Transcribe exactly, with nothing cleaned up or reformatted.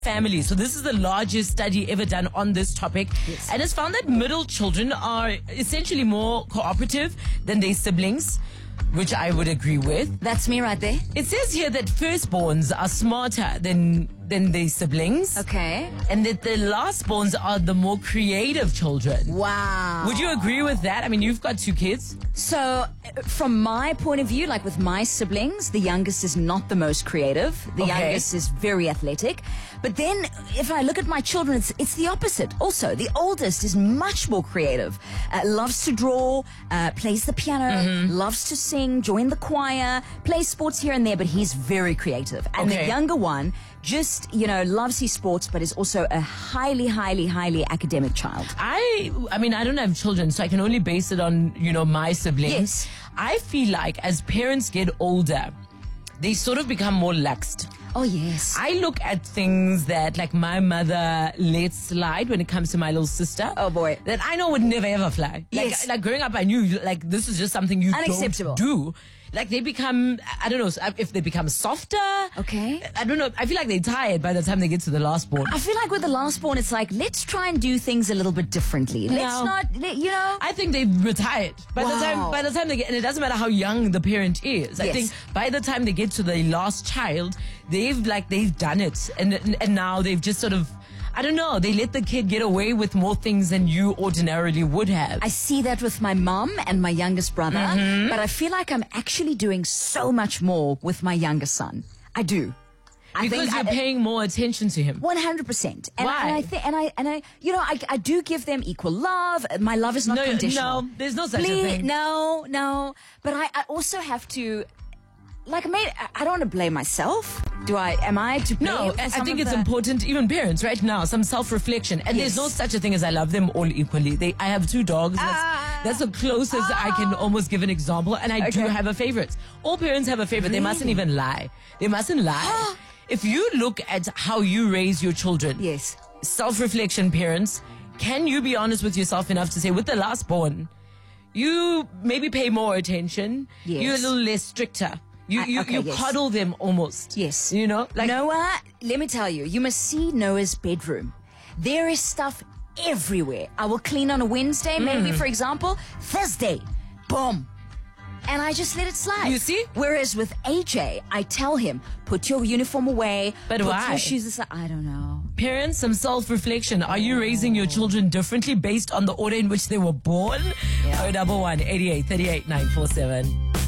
Family. So this is the largest study ever done on this topic. Yes. And it's found that middle children are essentially more cooperative than their siblings, which I would agree with. That's me right there. It says here that firstborns are smarter than than their siblings. Okay. And that the lastborns are the more creative children. Wow. Would you agree with that? I mean, you've got two kids. So, uh, from my point of view, like with my siblings, the youngest is not the most creative. The Okay. youngest is very athletic. But then, if I look at my children, it's, it's the opposite. Also, the oldest is much more creative. Uh, loves to draw, uh, plays the piano, Mm-hmm. loves to sing, join the choir, plays sports here and there, but he's very creative. And Okay. the younger one just, you know, loves his sports, but is also a highly, highly, highly academic child. I, I mean, I don't have children, so I can only base it on, you know, my siblings. Yes. I feel like as parents get older, they sort of become more laxed. Oh, yes. I look at things that, like, my mother let slide when it comes to my little sister. Oh, boy. That I know would never ever fly. Like, Yes. like growing up, I knew, like, this is just something you Unacceptable. don't do. Like, they become, I don't know, if they become softer. Okay. I don't know. I feel like they're tired by the time they get to the last born. I feel like with the last born, it's like, let's try and do things a little bit differently. Let's No. not, let- you know. I think they've retired by the Wow. time. By the time they get, and it doesn't matter how young the parent is. I Yes. think by the time they get to the last child, they've like they've done it, and and, and now they've just sort of, I don't know, they let the kid get away with more things than you ordinarily would have. I see that with my mum and my youngest brother, Mm-hmm. but I feel like I'm actually doing so much more with my youngest son. I do. I because think you're I, paying more attention to him. one hundred percent. And, Why? and I think, and I, and I, you know, I, I do give them equal love. My love is not No, conditional. no, there's no such a Please, thing. No, no. But I, I also have to, like, I mean, I I don't want to blame myself. Do I? Am I to blame? No, for I some think of it's the- important, even parents right now, some self-reflection. And Yes. there's no such a thing as I love them all equally. They, I have two dogs. That's, Ah. that's the closest I can almost give an example. And I do Okay. have a favorite. All parents have a favorite. They mustn't even lie. They mustn't lie. If you look at how you raise your children, Yes. self-reflection parents, can you be honest with yourself enough to say, with the last born, you maybe pay more attention. Yes. You're a little less stricter. You, I- you, okay, you yes. coddle them almost. Yes. You know? Like, Noah, let me tell you, you must see Noah's bedroom. There is stuff everywhere. I will clean on a Wednesday, Hmm. maybe, for example. Thursday, boom. And I just let it slide. You see? Whereas with A J, I tell him, put your uniform away. But put why? your shoes aside. I don't know. Parents, some self-reflection. Are you raising your children differently based on the order in which they were born? Yeah. oh one one, eighty-eight, thirty-eight, nine four seven.